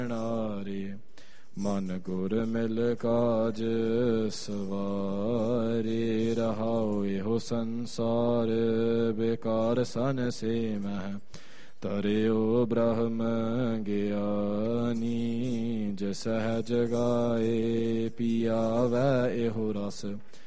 ਨਾਰੇ ਮਨ ਗੁਰ ਮਿਲ ਕਾਜ ਸਵਾਰੇ ਰਹਾਉ ਇਹੋ ਸੰਸਾਰ ਬੇਕਾਰ ਸਨ ਸੇ ਮਹਿ ਤਰਿਓ ਬ੍ਰਹਮ ਗਿਆਨੀ ਜਿ ਸਹਿਜ ਗਾਏ ਪੀਆਵੈ ਇਹੋ ਰਸ